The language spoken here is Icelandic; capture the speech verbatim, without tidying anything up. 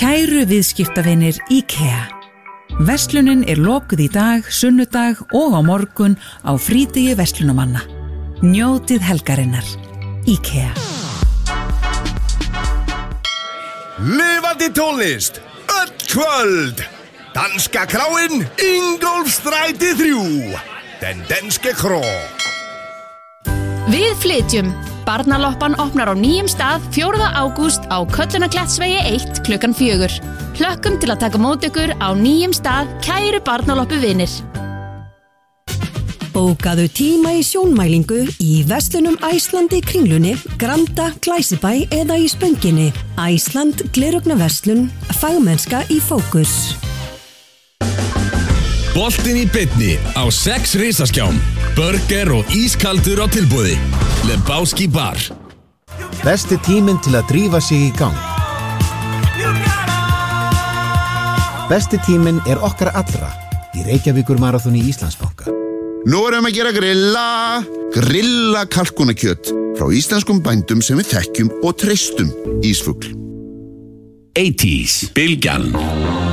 Kæru viðskiptavinir IKEA. Verslunin er lokuð í dag, sunnudag og á morgun á frídegi verslunamanna. Njótið helgarinnar. IKEA. Lifandi tónlist, öll kvöld. Danska kráin, Ingólfsstræti þrjú. Den danske krå. Við flytjum. Barnaloppan opnar á nýjum stað fjórða ágúst á Köllunarklettsvegi eitt klukkan fjögur. Hlökkum til að taka mót ykkur á nýjum stað, kæru barnaloppu vinir. Bókaðu tíma í sjónmælingu í verslunum Æsland í Kringlunni, Granda, Glæsibæ eða í Spönginni. Æsland gleraugnverslun, fagmennska í fókus. Boltinn í beinni á sex risaskjám. Burger og ískaldur á tilboði. Lebowski bar. Besti tíminn til að drífa sig í gang. Besti tíminn er okkar allra í Reykjavíkur maraþoni Íslandsbanka. Nú erum að gera grilla, grilla kalkunakjöt frá íslenskum bændum sem við þekkjum og treystum. Ísfugl. áttatíu, Bylgjan.